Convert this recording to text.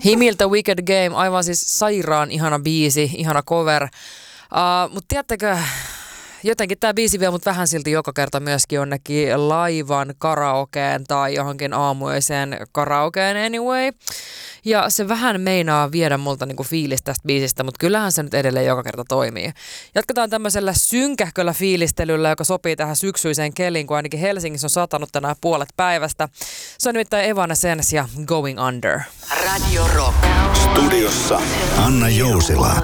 Himiltä Wicked Game, aivan siis sairaan ihana biisi, ihana cover. Mutta tiedättekö, jotenkin tämä biisi vie mut vähän silti joka kerta myöskin jonnekin laivan karaokeen tai johonkin aamuiseen karaokeen anyway. Ja se vähän meinaa viedä multa niinku fiilis tästä biisistä, mutta kyllähän se nyt edelleen joka kerta toimii. Jatketaan tämmöisellä synkähköllä fiilistelyllä, joka sopii tähän syksyiseen keliin, kun ainakin Helsingissä on satanut tänään puolet päivästä. Se on nimittäin Evanescence ja Going Under. Radio Rock. Studiossa Anna Jousila.